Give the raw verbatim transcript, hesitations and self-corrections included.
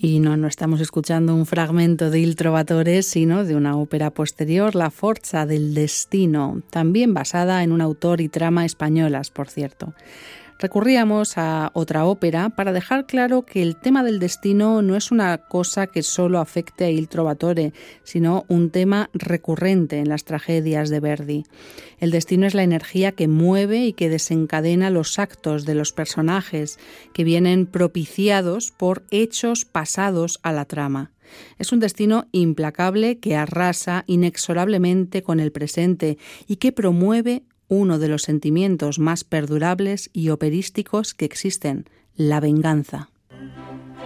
Y no, no estamos escuchando un fragmento de Il Trovatore, sino de una ópera posterior, La Forza del Destino, también basada en un autor y trama españolas, por cierto. Recurríamos a otra ópera para dejar claro que el tema del destino no es una cosa que solo afecte a Il Trovatore, sino un tema recurrente en las tragedias de Verdi. El destino es la energía que mueve y que desencadena los actos de los personajes, que vienen propiciados por hechos pasados a la trama. Es un destino implacable que arrasa inexorablemente con el presente y que promueve uno de los sentimientos más perdurables y operísticos que existen, la venganza.